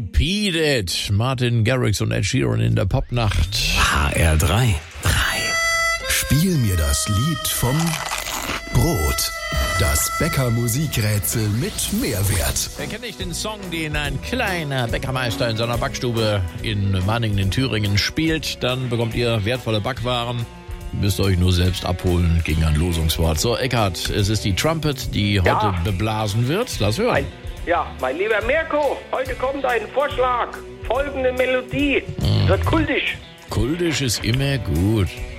Beat It. Martin Garrix und Ed Sheeran in der Popnacht. HR3. Spiel mir das Lied vom Brot. Das Bäcker-Musikrätsel mit Mehrwert. Wer kennt nicht den Song, den ein kleiner Bäckermeister in seiner Backstube in Manningen in Thüringen spielt? Dann bekommt ihr wertvolle Backwaren. Müsst ihr euch nur selbst abholen gegen ein Losungswort. So, Eckhard, es ist die Trumpet, die heute beblasen wird. Lass hören. Mein lieber Mirko, heute kommt ein Vorschlag. Folgende Melodie. Wird kultisch. Kultisch ist immer gut.